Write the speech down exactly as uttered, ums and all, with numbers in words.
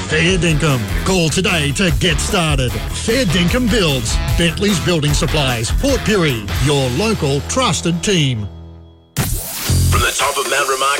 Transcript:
Fair Dinkum. Call today to get started. Fair Dinkum Builds. Bentley's Building Supplies. Port Pirie. Your local trusted team. From the top of Mount Remark